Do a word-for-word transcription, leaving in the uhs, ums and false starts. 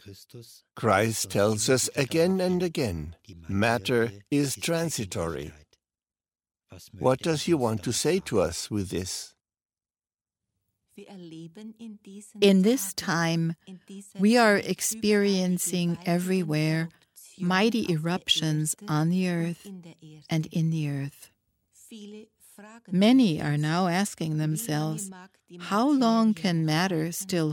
Christ tells us again and again, matter is transitory. What does he want to say to us with this? In this time, we are experiencing everywhere mighty eruptions on the earth and in the earth. Many are now asking themselves, how long can matter still